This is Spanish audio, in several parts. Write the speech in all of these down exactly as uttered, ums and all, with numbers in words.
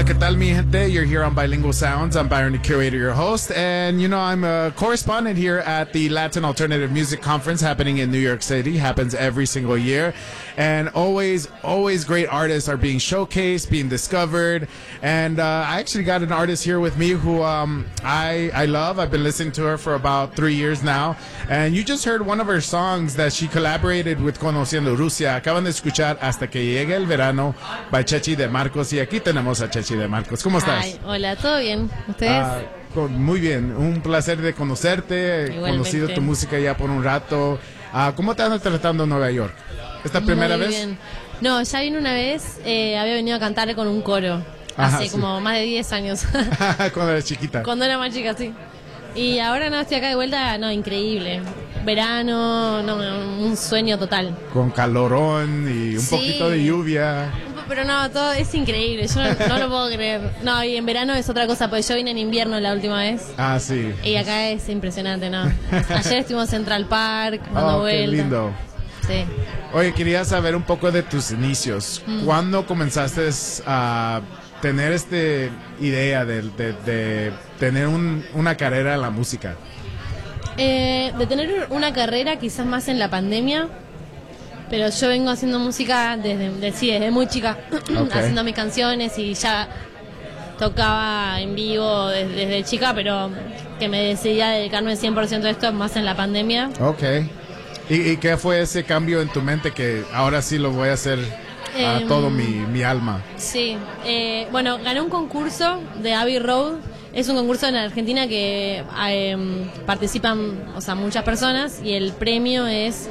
¿qué tal, mi gente? You're here on Bilingual Sounds. I'm Byron, the curator, your host. And, you know, I'm a correspondent here at the Latin Alternative Music Conference happening in New York City. Happens every single year. And always, always great artists are being showcased, being discovered. And uh, I actually got an artist here with me who um, I, I love. I've been listening to her for about three years now. And you just heard one of her songs that she collaborated with Conociendo Rusia. Acaban de escuchar Hasta que llegue el verano by Chechi de Marcos. Y aquí tenemos a Chechi de Marcos. ¿Cómo estás? Ay, hola, ¿todo bien? ¿Ustedes? Ah, con- muy bien, un placer de conocerte. He Igualmente. conocido tu música ya por un rato. Ah, ¿cómo te andas tratando en Nueva York? ¿Esta primera Muy vez? bien. No, ya vine una vez, eh, había venido a cantar con un coro. Ajá, hace sí. como más de diez años. Cuando eres chiquita. Cuando era más chica, sí. Y ahora no, estoy acá de vuelta, no, increíble. Verano, no, un sueño total. Con calorón y un Sí. poquito de lluvia. Pero no, todo es increíble, yo no, no lo puedo creer. No, y en verano es otra cosa, porque yo vine en invierno la última vez. Ah, sí. Y acá es impresionante, ¿no? Ayer estuvimos en Central Park, dando Oh, qué vueltas. lindo. Sí. Oye, quería saber un poco de tus inicios. Mm. ¿Cuándo comenzaste a tener esta idea de, de- de tener un- una carrera en la música? Eh, de tener una carrera quizás más en la pandemia, pero yo vengo haciendo música desde, de- sí, desde muy chica, Ok. haciendo mis canciones y ya tocaba en vivo desde, desde chica, pero que me decidí a dedicarme cien por ciento a esto más en la pandemia. Ok. ¿Y, y qué fue ese cambio en tu mente que ahora sí lo voy a hacer a Em, todo mi, mi alma? Sí, eh, bueno, gané un concurso de Abbey Road. Es un concurso en Argentina que eh, participan, o sea, muchas personas y el premio es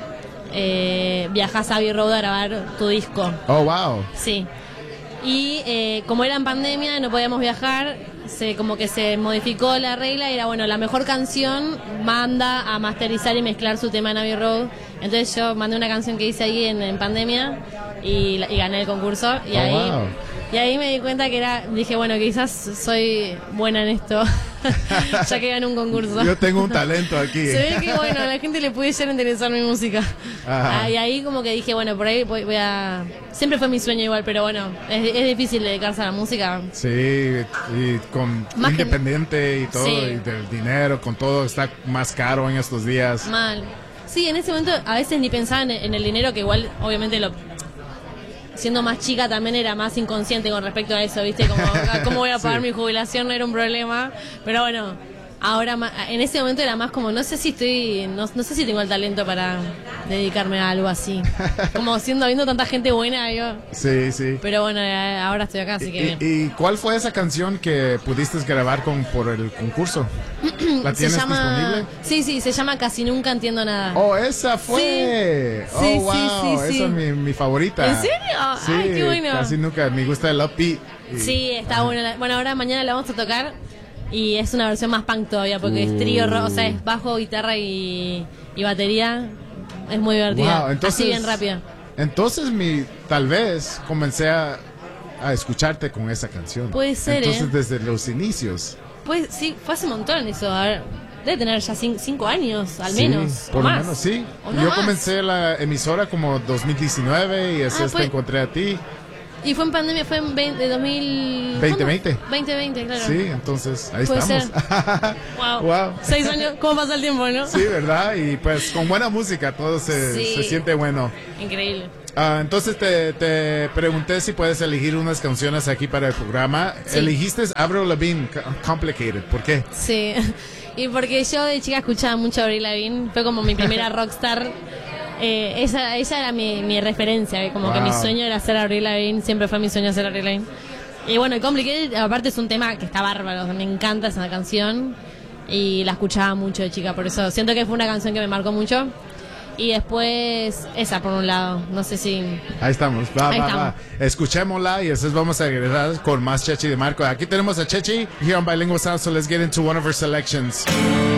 eh, viajas a Abbey Road a grabar tu disco. Oh, wow. Sí. Y eh, como era en pandemia, no podíamos viajar, se como que se modificó la regla y era, bueno, la mejor canción manda a masterizar y mezclar su tema en Abbey Road. Entonces yo mandé una canción que hice ahí en, en pandemia y, la- y gané el concurso. Y Oh, ahí wow. y ahí me di cuenta que era, dije, bueno, quizás soy buena en esto, ya que gané un concurso. Yo tengo un talento aquí. Se ve que, bueno, a la gente le puede llegar a interesar mi música. Ajá. Ah, y ahí como que dije, bueno, por ahí voy, voy a... Siempre fue mi sueño igual, pero bueno, es, es difícil dedicarse a la música. Sí, y con Más que- independiente y todo, Sí. y del dinero, con todo, está más caro en estos días. Mal. Sí, en ese momento a veces ni pensaba en, en el dinero, que igual obviamente lo... Siendo más chica también era más inconsciente con respecto a eso, ¿viste? Como, ¿cómo voy a pagar Sí. mi jubilación? No era un problema. Pero bueno, ahora ma- en ese momento era más como, no sé si estoy, no, no sé si tengo el talento para dedicarme a algo así. Como siendo, habiendo tanta gente buena, yo. Sí, sí. Pero bueno, eh, ahora estoy acá, así que... ¿Y, y cuál fue esa canción que pudiste grabar con, por el concurso? ¿La se tienes llama... disponible? Sí, sí, se llama Casi Nunca Entiendo Nada. Oh, esa fue. Sí. Oh, Sí, wow. sí, sí, sí. Esa es mi, mi favorita. ¿En serio? Sí, Ay, qué bueno. casi nunca. Me gusta el upbeat. y- Sí, está buena. la- Bueno, ahora mañana la vamos a tocar y es una versión más punk todavía porque es trío, ro- o sea, es bajo, guitarra y, y batería. Es muy divertida. Wow, entonces, Así bien rápida. Entonces, mi, tal vez comencé a, a escucharte con esa canción. Puede ser, Entonces, ¿eh? desde los inicios. Pues sí, fue hace un montón eso. A ver, debe tener ya cin- cinco años, al Sí, menos. por o lo más. menos, sí. O no Yo más. comencé la emisora como dos mil diecinueve y así Ah, es fue- te encontré a ti. Y fue en pandemia, fue en veinte, dos mil... veinte ¿cuándo? veinte. veinte veinte, claro. Sí, entonces ahí Puede estamos. Wow. Wow. Seis años, ¿cómo pasa el tiempo, no? Sí, ¿verdad? Y pues con buena música todo se, Sí. se siente bueno. Increíble. Ah, entonces te, te pregunté si puedes elegir unas canciones aquí para el programa. Sí. Elegiste Avril Lavigne, C- Complicated. ¿Por qué? Sí, y porque yo de chica escuchaba mucho a Avril Lavigne, fue como mi primera rockstar. Eh, esa, ella era mi, mi referencia, eh, como que Wow. mi sueño era ser Avril Lavigne, siempre fue mi sueño ser Avril Lavigne. Y bueno, y Complicated, aparte es un tema que está bárbaro, o sea, me encanta esa canción y la escuchaba mucho de chica, por eso siento que fue una canción que me marcó mucho. Y después esa por un lado, no sé si... Ahí estamos, va, Ahí va, estamos. va. Escuchémosla y después vamos a regresar con más Chechi de Marco. Aquí tenemos a Chechi here on Bilingual Sound, so let's get into one of her selections.